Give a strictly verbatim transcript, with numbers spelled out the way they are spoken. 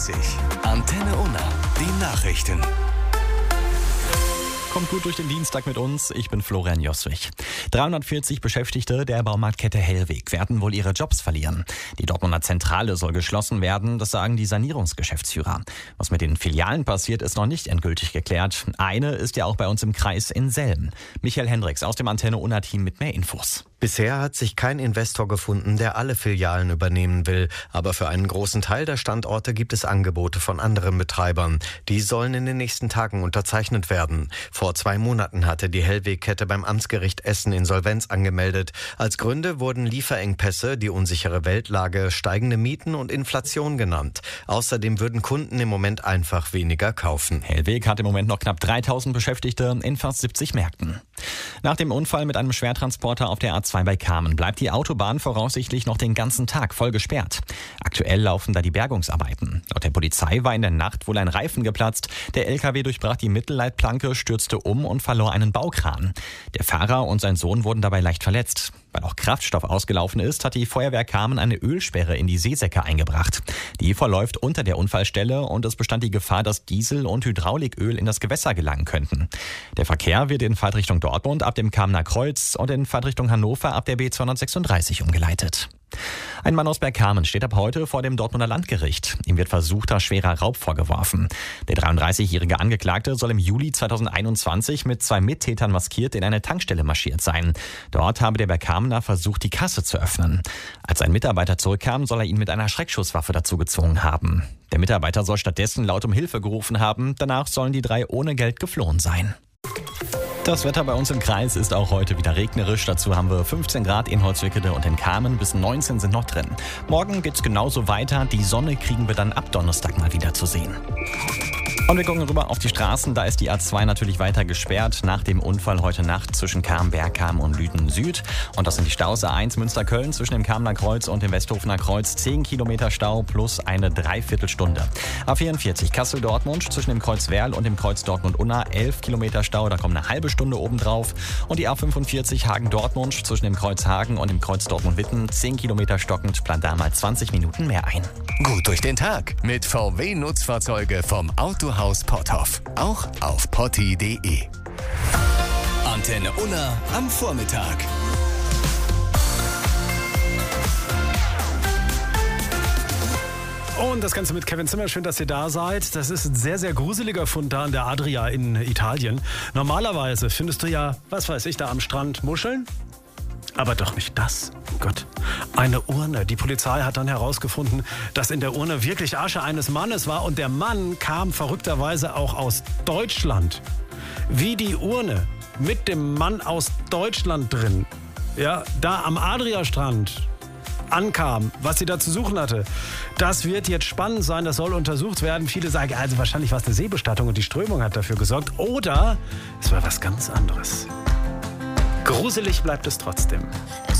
Antenne Unna, die Nachrichten. Kommt gut durch den Dienstag mit uns, ich bin Florian Joswig. dreihundertvierzig Beschäftigte der Baumarktkette Hellweg werden wohl ihre Jobs verlieren. Die Dortmunder Zentrale soll geschlossen werden, das sagen die Sanierungsgeschäftsführer. Was mit den Filialen passiert, ist noch nicht endgültig geklärt. Eine ist ja auch bei uns im Kreis in Selm. Michael Hendricks aus dem Antenne Unna Team mit mehr Infos. Bisher hat sich kein Investor gefunden, der alle Filialen übernehmen will. Aber für einen großen Teil der Standorte gibt es Angebote von anderen Betreibern. Die sollen in den nächsten Tagen unterzeichnet werden. Vor zwei Monaten hatte die Hellweg-Kette beim Amtsgericht Essen Insolvenz angemeldet. Als Gründe wurden Lieferengpässe, die unsichere Weltlage, steigende Mieten und Inflation genannt. Außerdem würden Kunden im Moment einfach weniger kaufen. Hellweg hat im Moment noch knapp dreitausend Beschäftigte in fast siebzig Märkten. Nach dem Unfall mit einem Schwertransporter auf der A zwei bei Kamen bleibt die Autobahn voraussichtlich noch den ganzen Tag voll gesperrt. Aktuell laufen da die Bergungsarbeiten. Laut der Polizei war in der Nacht wohl ein Reifen geplatzt. Der L K W durchbrach die Mittelleitplanke, stürzte um und verlor einen Baukran. Der Fahrer und sein Sohn wurden dabei leicht verletzt. Weil auch Kraftstoff ausgelaufen ist, hat die Feuerwehr Kamen eine Ölsperre in die Seesäcke eingebracht. Die verläuft unter der Unfallstelle und es bestand die Gefahr, dass Diesel und Hydrauliköl in das Gewässer gelangen könnten. Der Verkehr wird in Fahrtrichtung Dortmund ab dem Kamener Kreuz und in Fahrtrichtung Hannover ab der B zweihundertsechsunddreißig umgeleitet. Ein Mann aus Bergkamen steht ab heute vor dem Dortmunder Landgericht. Ihm wird versuchter schwerer Raub vorgeworfen. Der dreiunddreißigjährige Angeklagte soll im Juli zweitausendeinundzwanzig mit zwei Mittätern maskiert in eine Tankstelle marschiert sein. Dort habe der Bergkamener versucht, die Kasse zu öffnen. Als ein Mitarbeiter zurückkam, soll er ihn mit einer Schreckschusswaffe dazu gezwungen haben. Der Mitarbeiter soll stattdessen laut um Hilfe gerufen haben. Danach sollen die drei ohne Geld geflohen sein. Das Wetter bei uns im Kreis ist auch heute wieder regnerisch. Dazu haben wir fünfzehn Grad in Holzwickede und in Kamen, bis neunzehn sind noch drin. Morgen geht's genauso weiter. Die Sonne kriegen wir dann ab Donnerstag mal wieder zu sehen. Und wir gucken rüber auf die Straßen. Da ist die A zwei natürlich weiter gesperrt nach dem Unfall heute Nacht zwischen Kam, Bergkam und Lüden Süd. Und das sind die Staus A eins Münster-Köln zwischen dem Kamener Kreuz und dem Westhofener Kreuz. zehn Kilometer Stau plus eine Dreiviertelstunde. A vierundvierzig Kassel-Dortmund zwischen dem Kreuz Werl und dem Kreuz Dortmund-Unna. elf Kilometer Stau, da kommt eine halbe Stunde obendrauf. Und die A fünfundvierzig Hagen-Dortmund zwischen dem Kreuz Hagen und dem Kreuz Dortmund-Witten. zehn Kilometer stockend, plant da mal zwanzig Minuten mehr ein. Gut durch den Tag mit V W-Nutzfahrzeuge vom Autohaus Potthoff. Auch auf potti punkt de. Antenne Unna am Vormittag. Und das Ganze mit Kevin Zimmer. Schön, dass ihr da seid. Das ist ein sehr, sehr gruseliger Fund da an der Adria in Italien. Normalerweise findest du ja, was weiß ich, da am Strand Muscheln. Aber doch nicht das. Oh Gott. Eine Urne. Die Polizei hat dann herausgefunden, dass in der Urne wirklich Asche eines Mannes war. Und der Mann kam verrückterweise auch aus Deutschland. Wie die Urne mit dem Mann aus Deutschland drin, ja, da am Adria-Strand ankam, was sie da zu suchen hatte. Das wird jetzt spannend sein, das soll untersucht werden. Viele sagen, also wahrscheinlich war es eine Seebestattung und die Strömung hat dafür gesorgt. Oder es war was ganz anderes. Gruselig bleibt es trotzdem.